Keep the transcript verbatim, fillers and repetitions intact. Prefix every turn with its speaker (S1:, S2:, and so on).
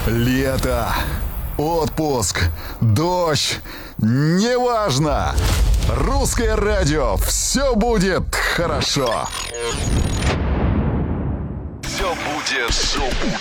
S1: Лето, отпуск, дождь, неважно. Русское радио, все будет хорошо.
S2: Все будет, все будет